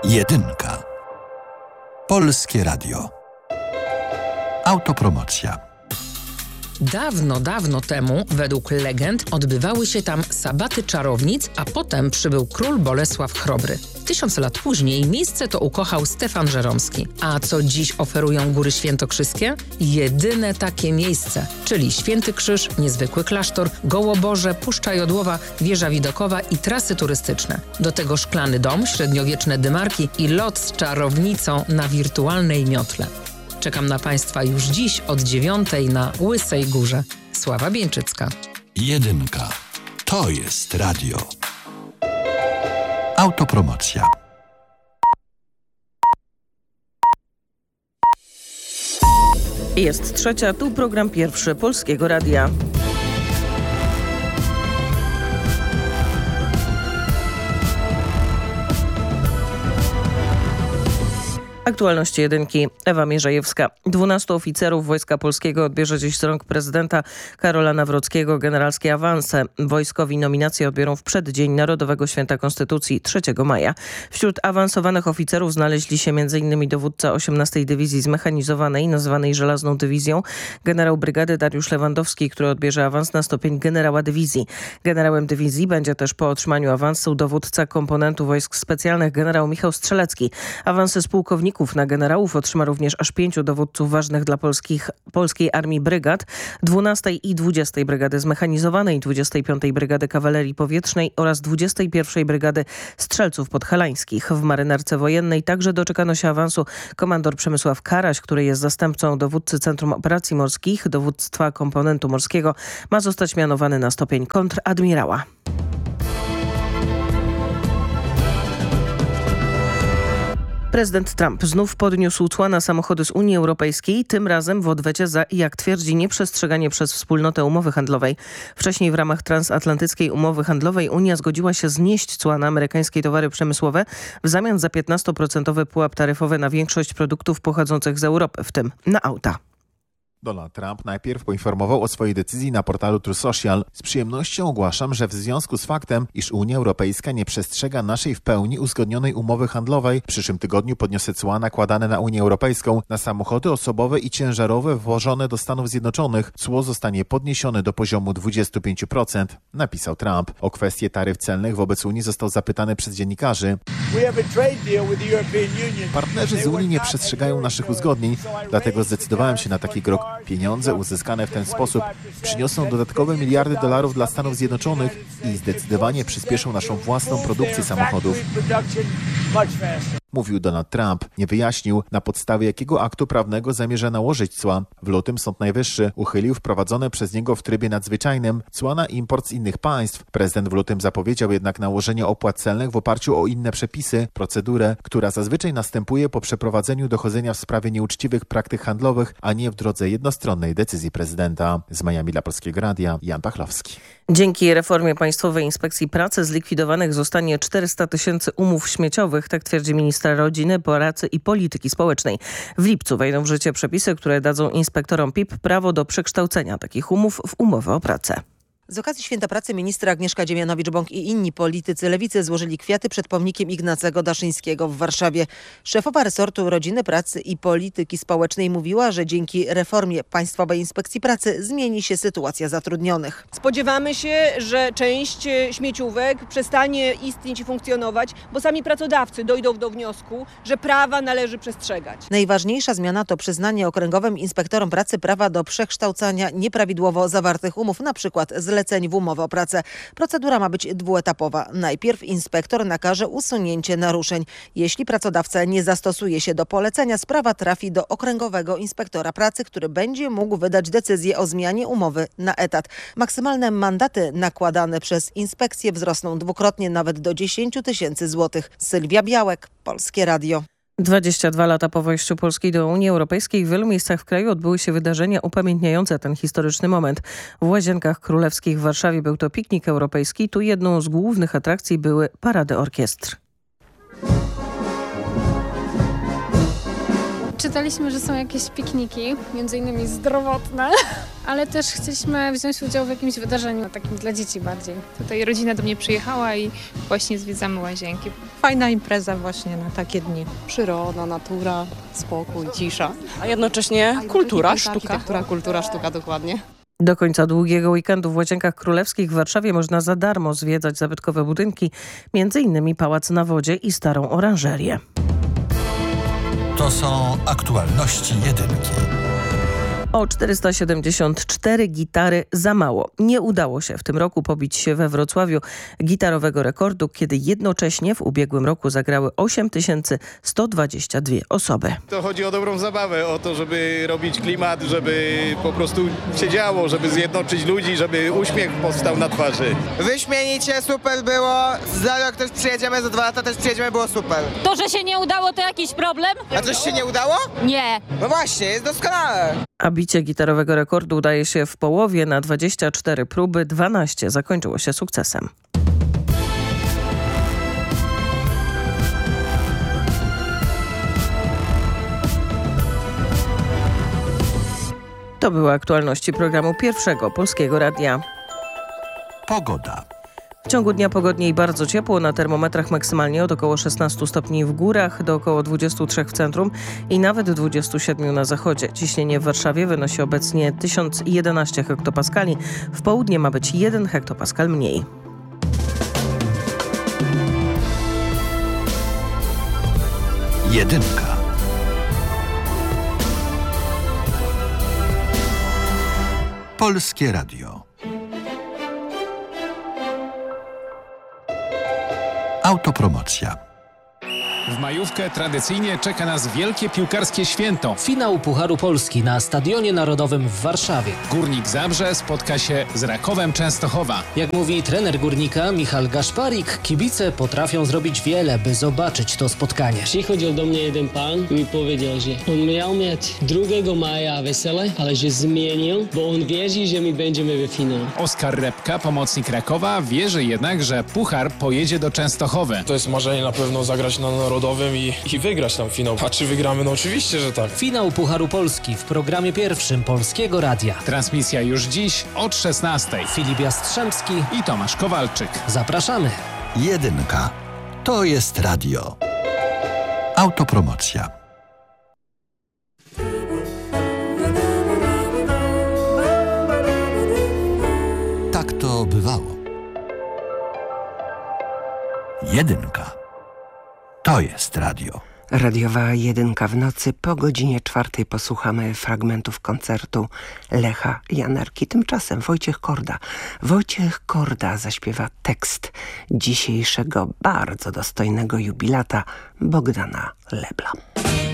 Jedynka. Polskie Radio. Autopromocja. Dawno temu, według legend, odbywały się tam sabaty czarownic, a potem przybył król Bolesław Chrobry. 1000 lat później miejsce to ukochał Stefan Żeromski. A co dziś oferują Góry Świętokrzyskie? Jedyne takie miejsce, czyli Święty Krzyż, niezwykły klasztor, Gołoborze, Puszcza Jodłowa, wieża widokowa i trasy turystyczne. Do tego szklany dom, średniowieczne dymarki i lot z czarownicą na wirtualnej miotle. Czekam na Państwa już dziś od 9:00 na Łysej Górze. Sława Bieńczycka. Jedynka. To jest radio. Autopromocja. Jest 3:00, tu program pierwszy Polskiego Radia. Aktualności jedynki. Ewa Mierzejewska. 12 oficerów Wojska Polskiego odbierze dziś z rąk prezydenta Karola Nawrockiego generalskie awanse. Wojskowi nominacje odbiorą w przeddzień Narodowego Święta Konstytucji 3 maja. Wśród awansowanych oficerów znaleźli się m.in. dowódca 18 Dywizji Zmechanizowanej, nazwanej Żelazną Dywizją, generał brygady Dariusz Lewandowski, który odbierze awans na stopień generała dywizji. Generałem dywizji będzie też po otrzymaniu awansu dowódca komponentu wojsk specjalnych generał Michał Strzelecki. Awansy z pułkowników na generałów otrzyma również aż 5 dowódców ważnych dla polskiej armii brygad, 12 i 20 Brygady Zmechanizowanej, 25 Brygady Kawalerii Powietrznej oraz 21 Brygady Strzelców Podhalańskich. W marynarce wojennej także doczekano się awansu komandor Przemysław Karaś, który jest zastępcą dowódcy Centrum Operacji Morskich, dowództwa komponentu morskiego, ma zostać mianowany na stopień kontradmirała. Prezydent Trump znów podniósł cła na samochody z Unii Europejskiej, tym razem w odwecie za, jak twierdzi, nieprzestrzeganie przez wspólnotę umowy handlowej. Wcześniej w ramach transatlantyckiej umowy handlowej Unia zgodziła się znieść cła na amerykańskie towary przemysłowe w zamian za 15% pułap taryfowy na większość produktów pochodzących z Europy, w tym na auta. Donald Trump najpierw poinformował o swojej decyzji na portalu Truth Social. Z przyjemnością ogłaszam, że w związku z faktem, iż Unia Europejska nie przestrzega naszej w pełni uzgodnionej umowy handlowej, w przyszłym tygodniu podniosę cła nakładane na Unię Europejską na samochody osobowe i ciężarowe wwożone do Stanów Zjednoczonych. Cło zostanie podniesione do poziomu 25%, napisał Trump. O kwestię taryf celnych wobec Unii został zapytany przez dziennikarzy. Partnerzy z Unii nie przestrzegają naszych uzgodnień, dlatego zdecydowałem się na taki krok. Pieniądze uzyskane w ten sposób przyniosą dodatkowe miliardy dolarów dla Stanów Zjednoczonych i zdecydowanie przyspieszą naszą własną produkcję samochodów. Mówił Donald Trump. Nie wyjaśnił, na podstawie jakiego aktu prawnego zamierza nałożyć cła. W lutym Sąd Najwyższy uchylił wprowadzone przez niego w trybie nadzwyczajnym cła na import z innych państw. Prezydent w lutym zapowiedział jednak nałożenie opłat celnych w oparciu o inne przepisy, procedurę, która zazwyczaj następuje po przeprowadzeniu dochodzenia w sprawie nieuczciwych praktyk handlowych, a nie w drodze jednostronnej decyzji prezydenta. Z Miami dla Polskiego Radia, Jan Pachlowski. Dzięki reformie Państwowej Inspekcji Pracy zlikwidowanych zostanie 400 000 umów śmieciowych, tak twierdzi ministra rodziny, pracy i polityki społecznej. W lipcu wejdą w życie przepisy, które dadzą inspektorom PIP prawo do przekształcenia takich umów w umowy o pracę. Z okazji Święta Pracy ministra Agnieszka Dziemianowicz-Bąk i inni politycy lewicy złożyli kwiaty przed pomnikiem Ignacego Daszyńskiego w Warszawie. Szefowa resortu Rodziny, Pracy i Polityki Społecznej mówiła, że dzięki reformie Państwowej Inspekcji Pracy zmieni się sytuacja zatrudnionych. Spodziewamy się, że część śmieciówek przestanie istnieć i funkcjonować, bo sami pracodawcy dojdą do wniosku, że prawa należy przestrzegać. Najważniejsza zmiana to przyznanie okręgowym inspektorom pracy prawa do przekształcania nieprawidłowo zawartych umów, na przykład zleceń w umowę o pracę. Procedura ma być dwuetapowa. Najpierw inspektor nakaże usunięcie naruszeń. Jeśli pracodawca nie zastosuje się do polecenia, sprawa trafi do okręgowego inspektora pracy, który będzie mógł wydać decyzję o zmianie umowy na etat. Maksymalne mandaty nakładane przez inspekcję wzrosną dwukrotnie, nawet do 10 000 złotych. Sylwia Białek, Polskie Radio. 22 lata po wejściu Polski do Unii Europejskiej w wielu miejscach w kraju odbyły się wydarzenia upamiętniające ten historyczny moment. W Łazienkach Królewskich w Warszawie był to piknik europejski. Tu jedną z głównych atrakcji były parady orkiestr. Czytaliśmy, że są jakieś pikniki, między innymi zdrowotne, ale też chcieliśmy wziąć udział w jakimś wydarzeniu, takim dla dzieci bardziej. Tutaj rodzina do mnie przyjechała i właśnie zwiedzamy łazienki. Fajna impreza właśnie na takie dni. Przyroda, natura, spokój, cisza. A jednocześnie kultura, sztuka. Architektura, kultura, sztuka, dokładnie. Do końca długiego weekendu w Łazienkach Królewskich w Warszawie można za darmo zwiedzać zabytkowe budynki, m.in. Pałac na Wodzie i Starą Oranżerię. To są aktualności jedynki. O 474 gitary za mało. Nie udało się w tym roku pobić się we Wrocławiu gitarowego rekordu, kiedy jednocześnie w ubiegłym roku zagrały 8122 osoby. To chodzi o dobrą zabawę, o to, żeby robić klimat, żeby po prostu się działo, żeby zjednoczyć ludzi, żeby uśmiech powstał na twarzy. Wyśmienicie, super było. Za rok też przyjedziemy, za 2 lata też przyjedziemy, było super. To, że się nie udało, to jakiś problem? A coś się nie udało? Nie. No właśnie, jest doskonale. A bicie gitarowego rekordu udaje się w połowie. Na 24 próby 12 zakończyło się sukcesem. To były aktualności programu Pierwszego Polskiego Radia. Pogoda. W ciągu dnia pogodnie i bardzo ciepło, na termometrach maksymalnie od około 16 stopni w górach do około 23 w centrum i nawet 27 na zachodzie. Ciśnienie w Warszawie wynosi obecnie 1011 hektopaskali, w południe ma być 1 hektopaskal mniej. Jedynka. Polskie Radio. Autopromocja. W majówkę tradycyjnie czeka nas wielkie piłkarskie święto. Finał Pucharu Polski na Stadionie Narodowym w Warszawie. Górnik Zabrze spotka się z Rakowem Częstochowa. Jak mówi trener Górnika Michal Gaszparik, kibice potrafią zrobić wiele, by zobaczyć to spotkanie. Przychodził do mnie jeden pan i mi powiedział, że on miał mieć 2 maja wesele, ale że zmienił, bo on wierzy, że my będziemy w finale. Oskar Repka, pomocnik Rakowa, wierzy jednak, że Puchar pojedzie do Częstochowy. To jest marzenie na pewno zagrać na Narodowym i wygrać tam finał. A czy wygramy? No oczywiście, że tak. Finał Pucharu Polski w programie pierwszym Polskiego Radia. Transmisja już dziś od 16. Filip Jastrzębski i Tomasz Kowalczyk. Zapraszamy. Jedynka. To jest radio. Autopromocja. Tak to bywało. Jedynka. To jest radio. Radiowa Jedynka w nocy. Po godzinie 4 posłuchamy fragmentów koncertu Lecha Janerki. Tymczasem Wojciech Korda zaśpiewa tekst dzisiejszego bardzo dostojnego jubilata Bogdana Lebla.